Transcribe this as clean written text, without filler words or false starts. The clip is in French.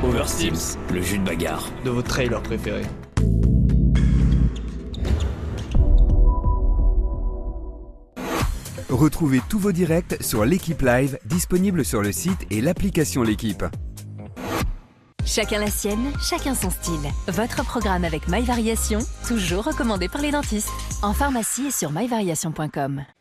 Oversteams, le jus de bagarre. De vos trailers préférés. Retrouvez tous vos directs sur l'Équipe Live, disponible sur le site et l'application L'Équipe. Chacun la sienne, chacun son style. Votre programme avec My Variation, toujours recommandé par les dentistes. En pharmacie et sur myvariation.com.